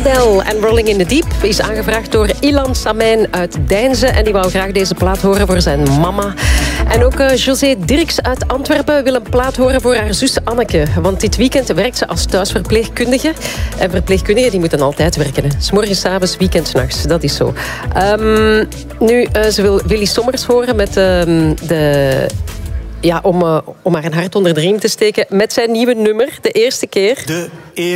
Adele en Rolling in the Deep is aangevraagd door Ilan Samijn uit Deinze. En die wou graag deze plaat horen voor zijn mama. En ook José Dirks uit Antwerpen wil een plaat horen voor haar zus Anneke. Want dit weekend werkt ze als thuisverpleegkundige. En verpleegkundigen die moeten altijd werken. Hè. 's morgens, 's avonds, weekend, 's nachts. Dat is zo. Ze wil Willy Sommers horen met om haar een hart onder de riem te steken met zijn nieuwe nummer. De eerste keer.